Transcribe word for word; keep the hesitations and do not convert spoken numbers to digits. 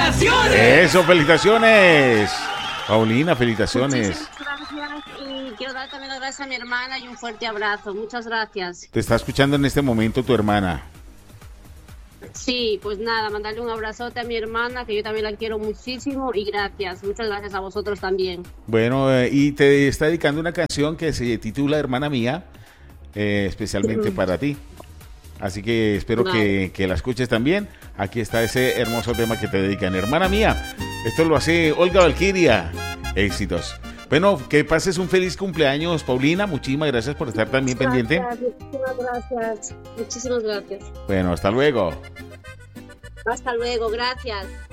¡Felicitaciones! Eso, felicitaciones. Paulina, felicitaciones. Muchísimas gracias y quiero dar también las gracias a mi hermana y un fuerte abrazo. Muchas gracias. Te está escuchando en este momento tu hermana. Sí, pues nada, mandarle un abrazote a mi hermana, que yo también la quiero muchísimo y gracias. Muchas gracias a vosotros también. Bueno, eh, y te está dedicando una canción que se titula Hermana Mía, eh, especialmente para ti. Así que espero Vale. que, que la escuches también. Aquí está ese hermoso tema que te dedican. Hermana Mía, esto lo hace Olga Valquiria. Éxitos. Bueno, que pases un feliz cumpleaños, Paulina. Muchísimas gracias por estar también pendiente. Gracias, muchísimas gracias. Muchísimas gracias. Bueno, hasta luego. Hasta luego, gracias.